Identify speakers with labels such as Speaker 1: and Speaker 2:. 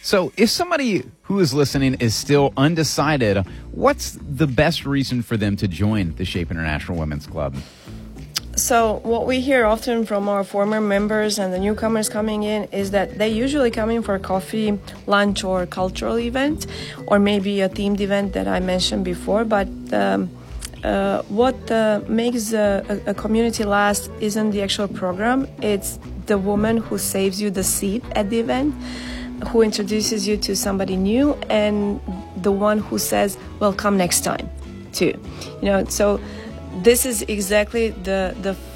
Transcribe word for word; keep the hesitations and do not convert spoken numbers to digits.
Speaker 1: So if somebody who is listening is still undecided, what's the best reason for them to join the Shape International Women's Club?
Speaker 2: So what we hear often from our former members and the newcomers coming in is that they usually come in for a coffee, lunch, or cultural event, or maybe a themed event that I mentioned before. But um, uh, what uh, makes a, a community last isn't the actual program. It's the woman who saves you the seat at the event, who introduces you to somebody new, and the one who says, well, come next time too. You know, so this is exactly the the